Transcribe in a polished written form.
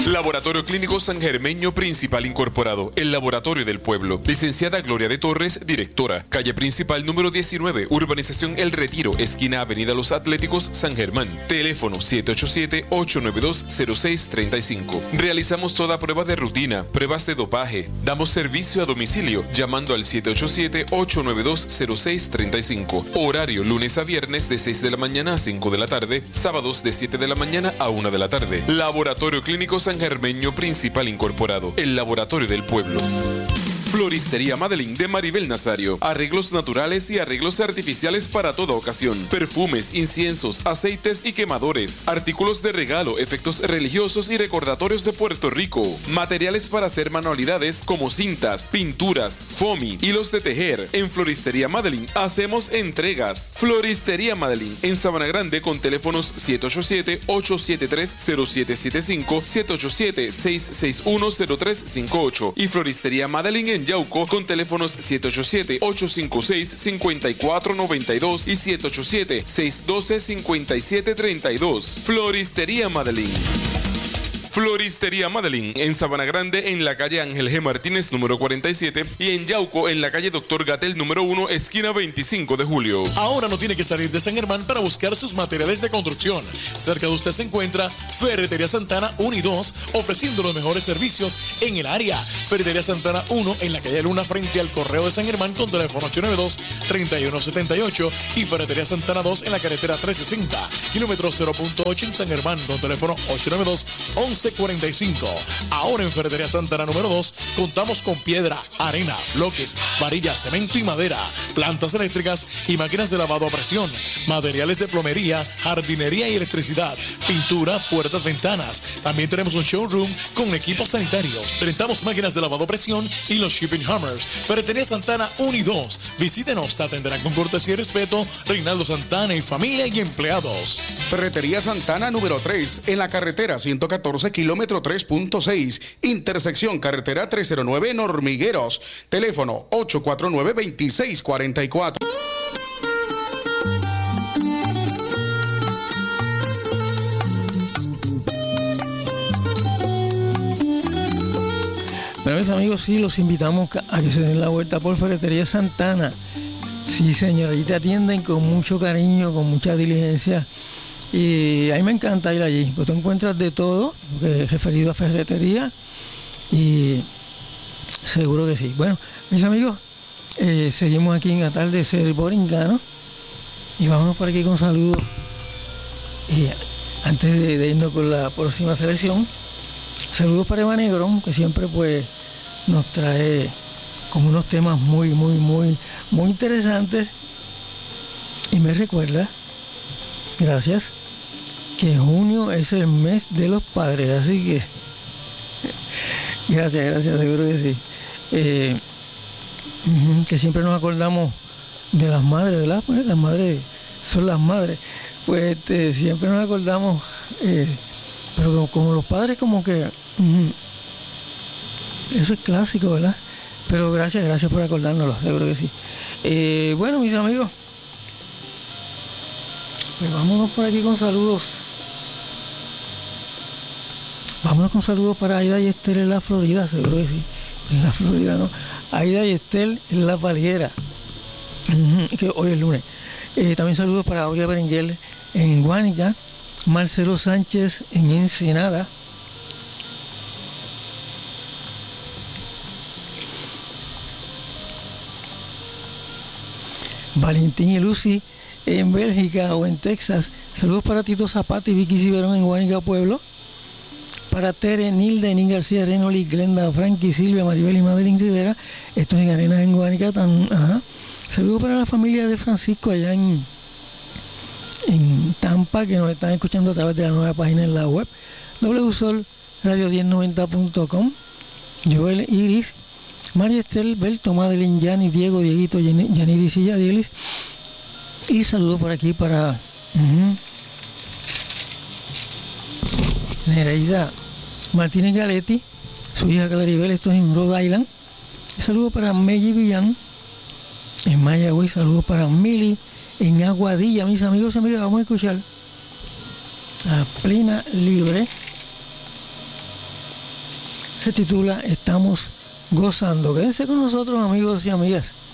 Laboratorio Clínico San Germeño Principal Incorporado, el laboratorio del pueblo. Licenciada Gloria de Torres, directora. Calle Principal número 19, Urbanización El Retiro, esquina Avenida Los Atléticos, San Germán. Teléfono 787-892-0635. Realizamos toda prueba de rutina, pruebas de dopaje. Damos servicio a domicilio llamando al 787-892-0635. Horario lunes a viernes de 6 de la mañana a 5 de la tarde, sábados de 7 de la mañana a 1 de la tarde. Laboratorio Clínico San Germeño Principal Incorporado, el laboratorio del pueblo. Floristería Madeline de Maribel Nazario. Arreglos naturales y arreglos artificiales para toda ocasión. Perfumes, inciensos, aceites y quemadores. Artículos de regalo, efectos religiosos y recordatorios de Puerto Rico. Materiales para hacer manualidades como cintas, pinturas, foamy, hilos de tejer. En Floristería Madeline hacemos entregas. Floristería Madeline en Sabana Grande con teléfonos 787-873-0775, 787-661-0358 y Floristería Madeline en Yauco con teléfonos 787-856-5492 y 787-612-5732. Floristería Madeline. Floristería Madeline en Sabana Grande en la calle Ángel G. Martínez número 47 y en Yauco en la calle Dr. Gatel número 1 esquina 25 de julio. Ahora no tiene que salir de San Germán para buscar sus materiales de construcción. Cerca de usted se encuentra Ferretería Santana 1 y 2 ofreciendo los mejores servicios en el área. Ferretería Santana 1 en la calle Luna frente al Correo de San Germán con teléfono 892-3178 y Ferretería Santana 2 en la carretera 360 kilómetro 0.8 en San Germán con teléfono 892-1145. Ahora en Ferretería Santana número 2 contamos con piedra, arena, bloques, varillas, cemento y madera, plantas eléctricas y máquinas de lavado a presión, materiales de plomería, jardinería y electricidad, pintura, puertas, ventanas. También tenemos un showroom con equipos sanitarios. Rentamos máquinas de lavado a presión y los shipping hammers. Ferretería Santana 1 y 2. Visítenos, te atenderán con cortesía y respeto. Reinaldo Santana y familia y empleados. Ferretería Santana número 3 en la carretera 114 kilómetro 3.6, intersección carretera 309 en Hormigueros. Teléfono 849-2644. Bueno, mis amigos, sí, los invitamos a que se den la vuelta por Ferretería Santana. Sí, señor, ahí te atienden con mucho cariño, con mucha diligencia. Y a mí me encanta ir allí, pues tú encuentras de todo, referido a ferretería, y seguro que sí. Bueno, mis amigos, seguimos aquí en Atardecer Boringano, y vámonos por aquí con saludos. Antes de irnos con la próxima selección, saludos para Eva Negrón, que siempre pues nos trae como unos temas muy interesantes, y me recuerda, gracias, que junio es el mes de los padres, así que gracias, seguro que sí. Que siempre nos acordamos de las madres, ¿verdad? Pues las madres son las madres. Pues siempre nos acordamos, pero como los padres como que eso es clásico, ¿verdad? Pero gracias por acordárnoslo, seguro que sí. Bueno, mis amigos, pues vámonos por aquí con saludos. Vámonos con saludos para Aida y Estel en la Florida, seguro que sí. En la Florida, ¿no? Aida y Estel en la Palguera, que hoy es lunes. También saludos para Aurea Berenguer en Guánica, Marcelo Sánchez en Ensenada, Valentín y Lucy en Bélgica o en Texas. Saludos para Tito Zapata y Vicky Ciberón en Guánica, Pueblo. Para Tere, Nilda, Enin García, Renoli, Glenda, Frankie, Silvia, Maribel y Madeline Rivera. Esto es en Arenas en Guánica. Saludos para la familia de Francisco allá en Tampa, que nos están escuchando a través de la nueva página en la web www.radio1090.com. Joel, Iris, María Estel, Berto, Madeline, Yani, Diego, Dieguito, Yaniris y Yadielis. Y saludos por aquí para Nereida Martínez Galetti, su hija Claribel, esto es en Rhode Island. Saludos para Melly Villán en Mayagüez. Saludos para Mili en Aguadilla. Mis amigos y amigas, vamos a escuchar a Plena Libre Se titula Estamos Gozando. Quédense con nosotros, amigos y amigas.